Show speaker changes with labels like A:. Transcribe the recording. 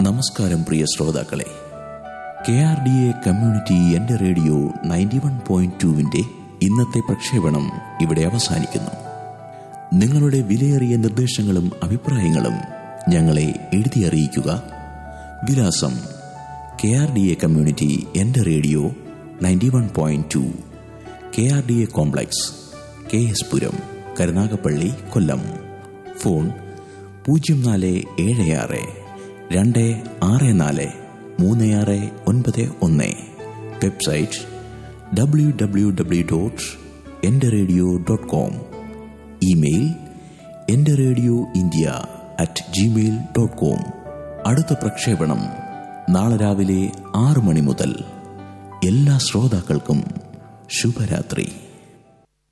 A: നമസ്കാരം പ്രിയ ശ്രോതാക്കളെ, KRDA community എന്റെ റേഡിയോ 91.2 ഇന്നത്തെ പ്രക്ഷേപണം ഇവിടെ അവസാനിക്കുന്നു. നിങ്ങളുടെ വിലയേറിയ നിർദ്ദേശങ്ങളും അഭിപ്രായങ്ങളും ഞങ്ങളെ എഴുതി അറിയിക്കുക. വിലാസം: KRDA കമ്മ്യൂണിറ്റി എന്റെ റേഡിയോ 91.2, KRDA കോംപ്ലക്സ്, KS പുരം, കരുനാഗപ്പള്ളി, കൊല്ലം. Phone 04-264-3691. Website www.enderradio.com. Email enderradioindia@gmail.com. അടുത്ത പ്രക്ഷേപണം നാളെ രാവിലെ 6 മണി മുതൽ. എല്ലാ ശ്രോതാക്കൾക്കും ശുഭരാത്രി.